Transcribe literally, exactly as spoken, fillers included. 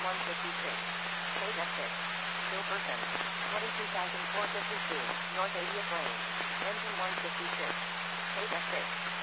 one fifty-six. Data six. Still person. twenty-two thousand four hundred fifty-two. North eightieth Lane. Engine one fifty-six. Data six.